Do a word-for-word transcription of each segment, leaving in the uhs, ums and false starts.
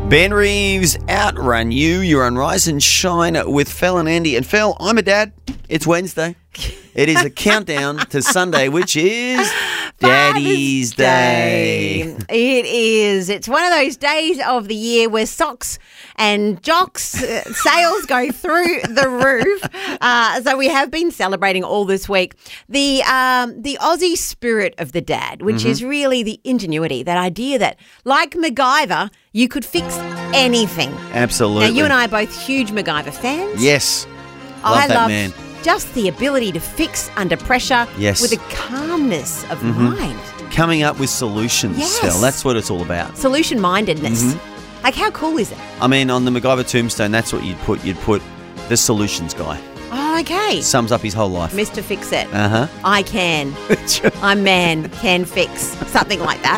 Ben Reeves, Outrun You. You're on Rise and Shine with Fel and Andy. And Fel, I'm a dad. It's Wednesday. It is a countdown to Sunday, which is Daddy's Day. It is. It's one of those days of the year where socks and jocks uh, sales go through the roof. Uh, so we have been celebrating all this week the um, the Aussie spirit of the dad, which mm-hmm. is really the ingenuity, that idea that, like MacGyver, you could fix anything. Absolutely. Now, you and I are both huge MacGyver fans. Yes. Love I that love man. Just the ability to fix under pressure yes. with a calmness of mm-hmm. mind. Coming up with solutions, yes. Phil. That's what it's all about. Solution-mindedness. Mm-hmm. Like, how cool is it? I mean, on the MacGyver tombstone, that's what you'd put. You'd put the solutions guy. Oh, okay. Sums up his whole life. Mister Fix-It. Uh-huh. I can. I'm man, can fix. Something like that.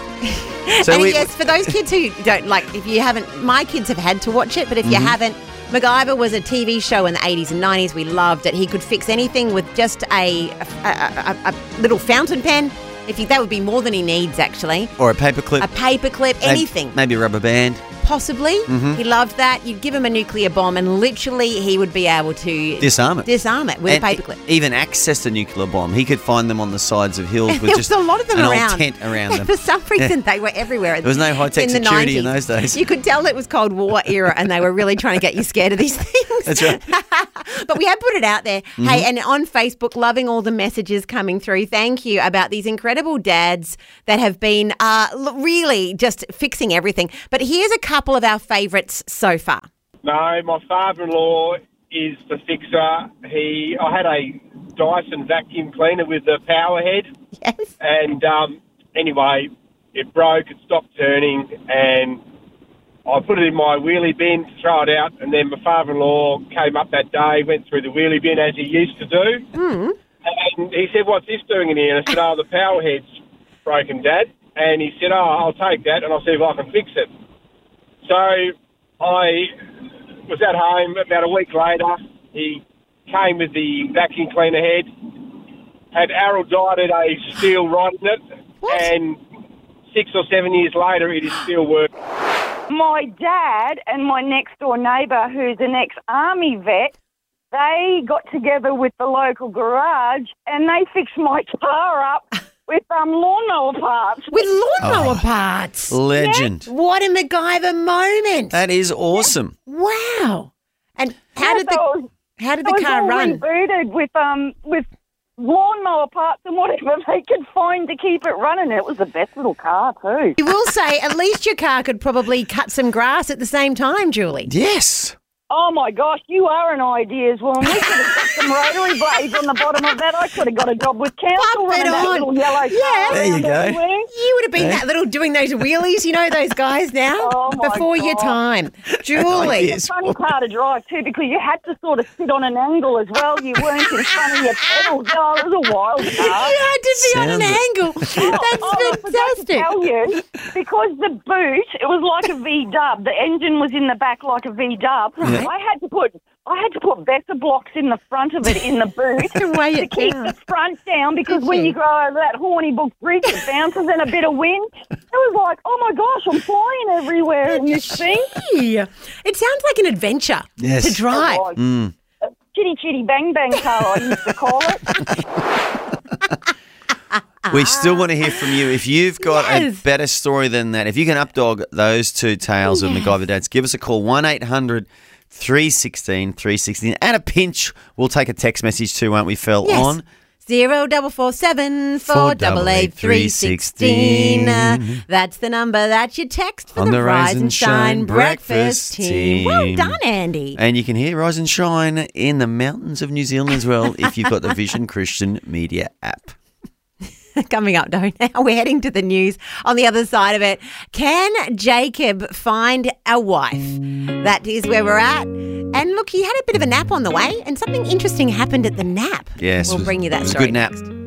So and we, yes, for those kids who don't, like, if you haven't, my kids have had to watch it, but if mm-hmm. you haven't, MacGyver was a T V show in the eighties and nineties. We loved it. He could fix anything with just a, a, a, a little fountain pen. If you, that would be more than he needs, actually. Or a paperclip. A paperclip, anything. Maybe, maybe a rubber band. Possibly. Mm-hmm. He loved that. You'd give him a nuclear bomb and literally he would be able to... Disarm it. Disarm it with and a paperclip. Even access a nuclear bomb. He could find them on the sides of hills with there just was a lot of them an around. old tent around them. For some reason, they were everywhere. There was no high-tech in security the in those days. You could tell it was Cold War era and they were really trying to get you scared of these things. That's right. But we have put it out there. Mm-hmm. Hey, and on Facebook, loving all the messages coming through. Thank you about these incredible dads that have been uh, really just fixing everything. But here's a couple of our favourites so far. No, my father-in-law is the fixer. He, I had a Dyson vacuum cleaner with the power head. Yes. And um, anyway, it broke, it stopped turning, and I put it in my wheelie bin to throw it out, and then my father-in-law came up that day, went through the wheelie bin as he used to do. Mm. And he said, "What's this doing in here?" And I said, "Oh, the power head's broken, Dad." And he said, "Oh, I'll take that, and I'll see if I can fix it." So I was at home about a week later. He came with the vacuum cleaner head, had araldite a steel rod in it, what? and six or seven years later, it is still working. My dad and my next-door neighbour, who's an ex-army vet, they got together with the local garage and they fixed my car up with um, lawnmower parts. With lawnmower Oh, parts? Legend. Yeah. What a MacGyver moment. That is awesome. Wow. And how Yeah, did the so it was, how did it the was car all run? rebooted with um with lawnmower parts and whatever they could find to keep it running. It was the best little car too. You will say at least your car could probably cut some grass at the same time, Julie. Yes. Oh, my gosh, you are an ideas woman. We could have got some rotary blades on the bottom of that. I could have got a job with council Pop it running that on. little yellow Yeah. car There you around go. everywhere. You would have been Yeah. that little doing those wheelies, you know those guys now? Oh, my Before your God. time. Julie. Yes. It's a funny car to drive too because you had to sort of sit on an angle as well. You weren't in front of your pedals. Oh, it was a wild car. You had to be on an Sounds- angle. That's Oh, I forgot to fantastic. tell you, because the boot, it was like a V-dub. The engine was in the back like a V-dub. Yeah. I had to put I had to put better blocks in the front of it in the boot To weigh to it keep down. the front down because Did when you? you go over that Hornibook Bridge, it bounces and a bit of wind. It was like, oh my gosh, I'm flying everywhere in this thing. Gee. It sounds like an adventure Yes. to drive. Oh, Mm. Chitty chitty bang bang car, I used to call it. We still want to hear from you. If you've got Yes. a better story than that, if you can updog those two tales of Yes. MacGyver dads, give us a call, one eight hundred three one six three one six. At a pinch, we'll take a text message too, won't we, Phil? Yes. On Zero double four seven four double eight three sixteen. That's the number that you text for On the, the Rise and Shine breakfast team. Well team. done, Andy. And you can hear Rise and Shine in the mountains of New Zealand as well if you've got the Vision Christian Media app. Coming up, though, now we're heading to the news. On the other side of it, can Jacob find a wife? That is where we're at. And look, he had a bit of a nap on the way, and something interesting happened at the nap. Yes, we'll it was- bring you that it was a story good nap. next.